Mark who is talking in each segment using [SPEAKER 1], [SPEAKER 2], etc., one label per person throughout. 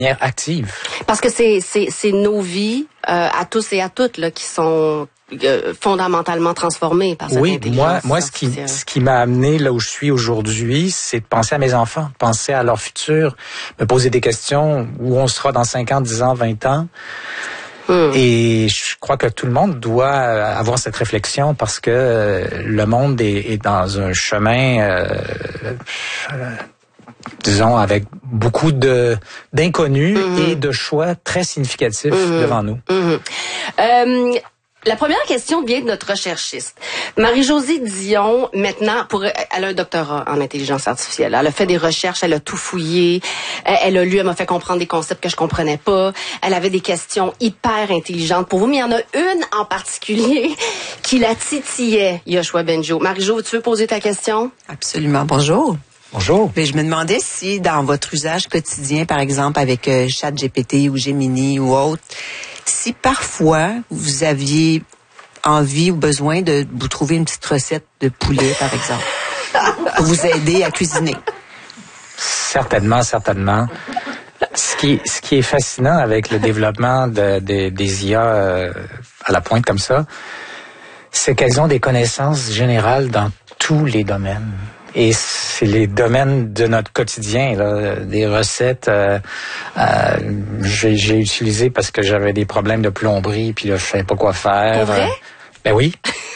[SPEAKER 1] manière active.
[SPEAKER 2] Parce que c'est nos vies à tous et à toutes là qui sont fondamentalement transformées par cette intelligence.
[SPEAKER 1] Moi, ce qui m'a amené là où je suis aujourd'hui, c'est de penser à mes enfants, penser à leur futur, me poser des questions où on sera dans 5 ans, 10 ans, 20 ans. Et je crois que tout le monde doit avoir cette réflexion parce que le monde est dans un chemin, disons, avec beaucoup d'inconnus et de choix très significatifs devant nous.
[SPEAKER 2] La première question vient de notre recherchiste. Marie-Josée Dion, maintenant, elle a un doctorat en intelligence artificielle. Elle a fait des recherches, elle a tout fouillé, elle a lu, elle m'a fait comprendre des concepts que je comprenais pas. Elle avait des questions hyper intelligentes pour vous, mais il y en a une en particulier qui la titillait, Yoshua Bengio. Marie-Jo, tu veux poser ta question?
[SPEAKER 3] Absolument. Bonjour.
[SPEAKER 1] Bonjour.
[SPEAKER 3] Mais je me demandais si, dans votre usage quotidien, par exemple, avec ChatGPT ou Gemini ou autre, si parfois vous aviez envie ou besoin de vous trouver une petite recette de poulet, par exemple, pour vous aider à cuisiner.
[SPEAKER 1] Certainement. Ce qui est fascinant avec le développement des IA à la pointe comme ça, c'est qu'elles ont des connaissances générales dans tous les domaines. Et c'est les domaines de notre quotidien, là, des recettes. J'ai utilisé parce que j'avais des problèmes de plomberie, puis là, je savais pas quoi faire.
[SPEAKER 2] Pour vrai?
[SPEAKER 1] Ben oui.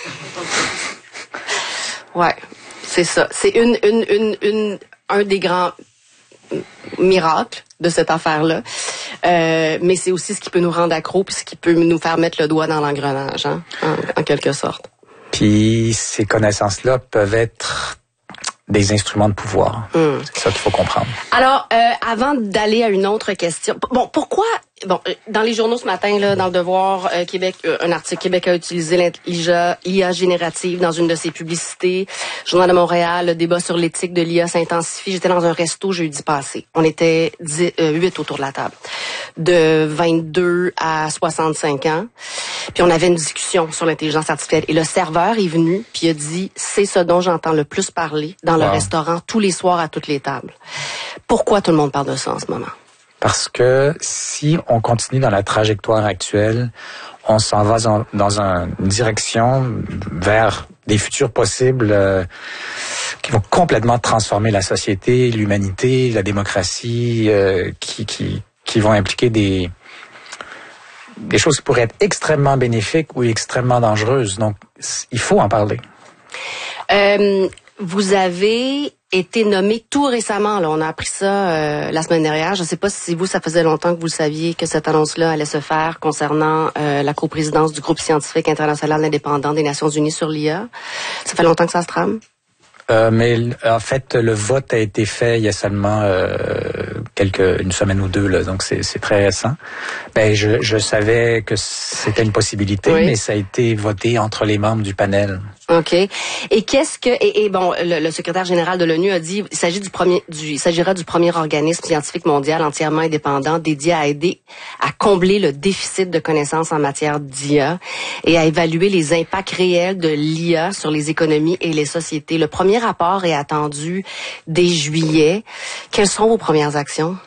[SPEAKER 2] Ouais, c'est ça. C'est un des grands miracles de cette affaire-là. Mais c'est aussi ce qui peut nous rendre accros, puis ce qui peut nous faire mettre le doigt dans l'engrenage, hein, en quelque sorte.
[SPEAKER 1] Puis ces connaissances-là peuvent être des instruments de pouvoir. C'est ça qu'il faut comprendre.
[SPEAKER 2] Alors, avant d'aller à une autre question, pourquoi, dans les journaux ce matin, là, dans le Devoir Québec, un article Québec a utilisé l'IA générative dans une de ses publicités. Journal de Montréal, le débat sur l'éthique de l'IA s'intensifie. J'étais dans un resto jeudi passé. On était 8 autour de la table, de 22 à 65 ans. Puis on avait une discussion sur l'intelligence artificielle. Et le serveur est venu, puis il a dit, c'est ce dont j'entends le plus parler dans le restaurant tous les soirs à toutes les tables. Pourquoi tout le monde parle de ça en ce moment?
[SPEAKER 1] Parce que si on continue dans la trajectoire actuelle, on s'en va dans une direction vers des futurs possibles qui vont complètement transformer la société, l'humanité, la démocratie, qui vont impliquer des choses qui pourraient être extrêmement bénéfiques ou extrêmement dangereuses. Donc, il faut en parler.
[SPEAKER 2] Vous avez été nommé tout récemment, là, on a appris ça la semaine dernière. Je ne sais pas si ça faisait longtemps que vous saviez que cette annonce-là allait se faire concernant la coprésidence du groupe scientifique international indépendant des Nations Unies sur l'IA. Ça fait longtemps que ça se trame?
[SPEAKER 1] Mais en fait, le vote a été fait il y a seulement une semaine ou deux, là, donc c'est très récent. Ben je savais que c'était une possibilité, mais ça a été voté entre les membres du panel.
[SPEAKER 2] OK. Et le secrétaire général de l'ONU a dit il s'agira du premier organisme scientifique mondial entièrement indépendant dédié à aider à combler le déficit de connaissances en matière d'IA et à évaluer les impacts réels de l'IA sur les économies et les sociétés. Le premier rapport est attendu dès juillet. Quelles seront vos premières actions?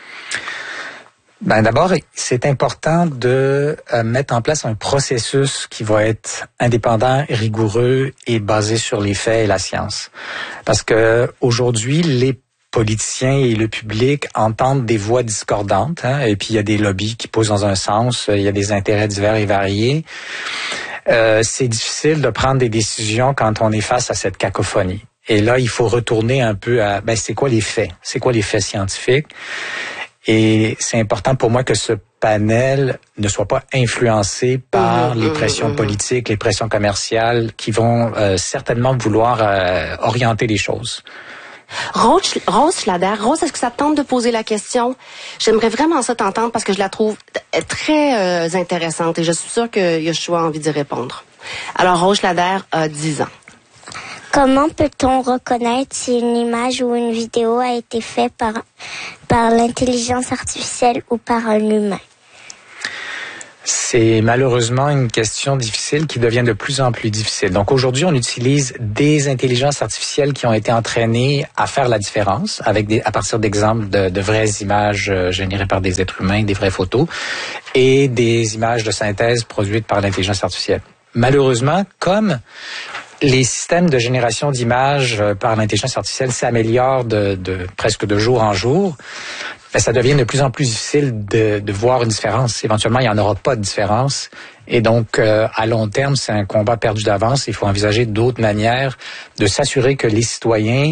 [SPEAKER 1] Ben d'abord, c'est important de mettre en place un processus qui va être indépendant, rigoureux et basé sur les faits et la science. Parce que aujourd'hui, les politiciens et le public entendent des voix discordantes, hein, et puis il y a des lobbies qui poussent dans un sens, il y a des intérêts divers et variés. C'est difficile de prendre des décisions quand on est face à cette cacophonie. Et là, il faut retourner un peu à c'est quoi les faits? C'est quoi les faits scientifiques? Et c'est important pour moi que ce panel ne soit pas influencé par les pressions politiques, les pressions commerciales qui vont certainement vouloir orienter les choses.
[SPEAKER 2] Rose Schlatter, Rose, est-ce que ça te tente de poser la question? J'aimerais vraiment ça t'entendre parce que je la trouve très intéressante et je suis sûre que Yoshua a envie d'y répondre. Alors, Rose Schlatter a 10 ans.
[SPEAKER 4] Comment peut-on reconnaître si une image ou une vidéo a été faite par l'intelligence artificielle ou par un humain?
[SPEAKER 1] C'est malheureusement une question difficile qui devient de plus en plus difficile. Donc aujourd'hui, on utilise des intelligences artificielles qui ont été entraînées à faire la différence à partir d'exemples de vraies images générées par des êtres humains, des vraies photos, et des images de synthèse produites par l'intelligence artificielle. Malheureusement, comme les systèmes de génération d'images par l'intelligence artificielle s'améliorent presque de jour en jour, ça devient de plus en plus difficile de voir une différence. Éventuellement, il n'y en aura pas de différence. Et donc, à long terme, c'est un combat perdu d'avance. Il faut envisager d'autres manières de s'assurer que les citoyens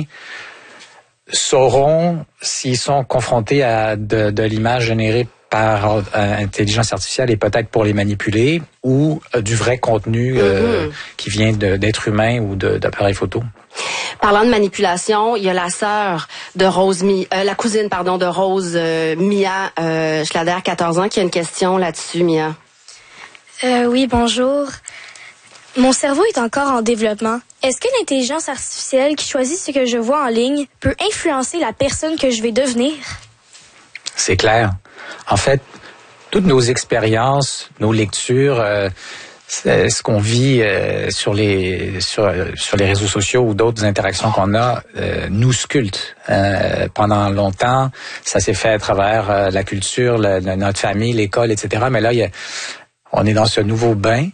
[SPEAKER 1] sauront, s'ils sont confrontés à de l'image générée par intelligence artificielle et peut-être pour les manipuler, ou du vrai contenu qui vient d'êtres humains ou d'appareils photo.
[SPEAKER 2] Parlant de manipulation, il y a la sœur de Rose, la cousine, de Rose, Mia Schlader, 14 ans, qui a une question là-dessus, Mia.
[SPEAKER 5] Oui, bonjour. Mon cerveau est encore en développement. Est-ce que l'intelligence artificielle qui choisit ce que je vois en ligne peut influencer la personne que je vais devenir?
[SPEAKER 1] C'est clair. En fait, toutes nos expériences, nos lectures, ce qu'on vit sur les réseaux sociaux ou d'autres interactions qu'on a nous sculpte. Pendant longtemps, ça s'est fait à travers la culture, notre famille, l'école, etc. Mais là, on est dans ce nouveau bain.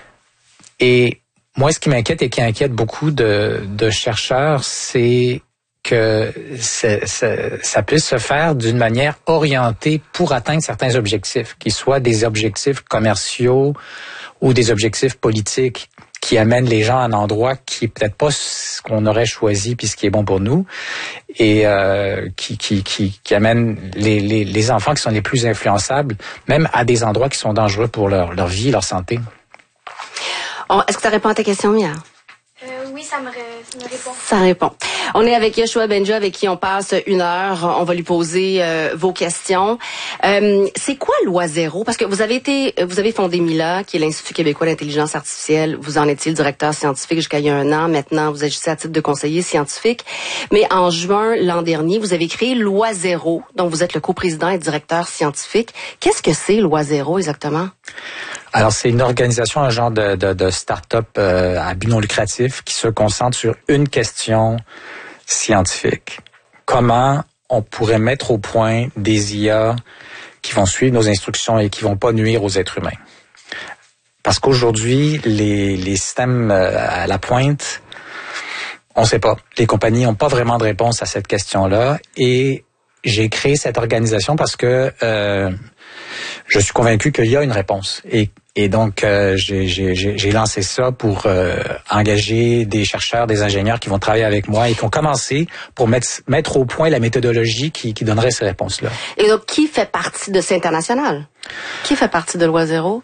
[SPEAKER 1] Et moi, ce qui m'inquiète et qui inquiète beaucoup de chercheurs, c'est que ça puisse se faire d'une manière orientée pour atteindre certains objectifs, qu'ils soient des objectifs commerciaux ou des objectifs politiques qui amènent les gens à un endroit qui est peut-être pas ce qu'on aurait choisi puis ce qui est bon pour nous, et qui amène les enfants qui sont les plus influençables, même à des endroits qui sont dangereux pour leur vie, leur santé.
[SPEAKER 2] Est-ce que ça répond à ta question, Mia?
[SPEAKER 5] Oui, ça me répond.
[SPEAKER 2] Ça répond. On est avec Yoshua Bengio, avec qui on passe 1 heure. On va lui poser vos questions. C'est quoi Loi0? Parce que vous avez fondé Mila, qui est l'Institut québécois d'intelligence artificielle. Vous en étiez le directeur scientifique jusqu'à il y a 1 an. Maintenant, vous agissez à titre de conseiller scientifique. Mais en juin l'an dernier, vous avez créé Loi0, dont vous êtes le coprésident et directeur scientifique. Qu'est-ce que c'est Loi0 exactement?
[SPEAKER 1] Alors, c'est une organisation, un genre de start-up à but non lucratif qui se concentre sur une question scientifique. Comment on pourrait mettre au point des IA qui vont suivre nos instructions et qui vont pas nuire aux êtres humains? Parce qu'aujourd'hui, les systèmes à la pointe, on sait pas. Les compagnies n'ont pas vraiment de réponse à cette question-là. Et j'ai créé cette organisation parce que je suis convaincu qu'il y a une réponse. Et donc, j'ai lancé ça pour engager des chercheurs, des ingénieurs qui vont travailler avec moi et qui ont commencé pour mettre au point la méthodologie qui donnerait ces réponses-là.
[SPEAKER 2] Et donc, qui fait partie de cet international? Qui fait partie de Loi0?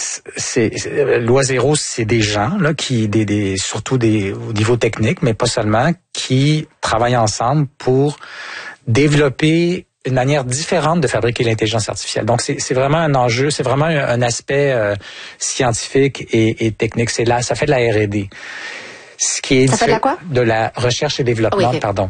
[SPEAKER 1] Loi0, c'est des gens là qui surtout au niveau technique, mais pas seulement, qui travaillent ensemble pour développer une manière différente de fabriquer l'intelligence artificielle. Donc, c'est vraiment un enjeu, c'est vraiment un aspect scientifique et technique. Ça fait de la R&D.
[SPEAKER 2] Ça fait de la quoi?
[SPEAKER 1] De la recherche et développement,
[SPEAKER 2] okay.
[SPEAKER 1] Pardon.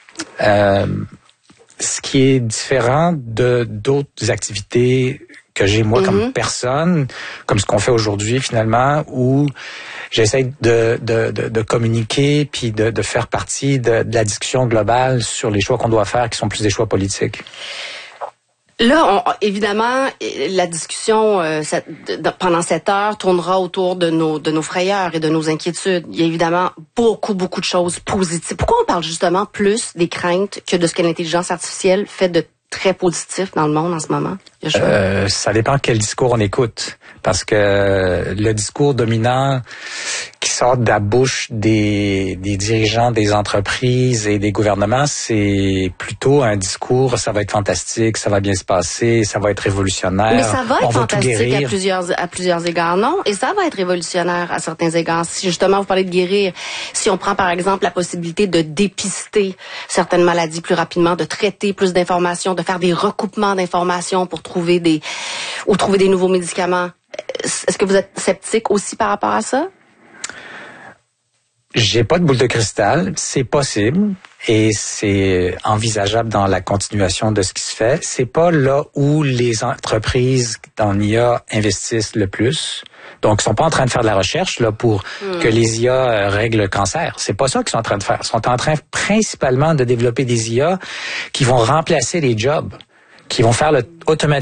[SPEAKER 1] Ce qui est différent d'autres activités que j'ai moi comme personne, comme ce qu'on fait aujourd'hui finalement, où j'essaie de communiquer puis de faire partie de la discussion globale sur les choix qu'on doit faire, qui sont plus des choix politiques.
[SPEAKER 2] Là, évidemment, la discussion pendant cette heure tournera autour de nos frayeurs et de nos inquiétudes. Il y a évidemment beaucoup de choses positives. Pourquoi on parle justement plus des craintes que de ce que l'intelligence artificielle fait de très positif dans le monde en ce moment?
[SPEAKER 1] Ça dépend quel discours on écoute. Parce que le discours dominant qui sort de la bouche des dirigeants des entreprises et des gouvernements, c'est plutôt un discours, ça va être fantastique, ça va bien se passer, ça va être révolutionnaire.
[SPEAKER 2] Mais ça va être fantastique
[SPEAKER 1] à
[SPEAKER 2] plusieurs égards, non? Et ça va être révolutionnaire à certains égards. Si justement vous parlez de guérir, si on prend par exemple la possibilité de dépister certaines maladies plus rapidement, de traiter plus d'informations, de faire des recoupements d'informations pour trouver des nouveaux médicaments, est-ce que vous êtes sceptique aussi par rapport à ça?
[SPEAKER 1] J'ai pas de boule de cristal. C'est possible et c'est envisageable dans la continuation de ce qui se fait. C'est pas là où les entreprises dans l'IA investissent le plus. Donc, ils sont pas en train de faire de la recherche là pour que les IA règlent le cancer. C'est pas ça qu'ils sont en train de faire. Ils sont en train principalement de développer des IA qui vont remplacer les jobs, qui vont faire automatiquement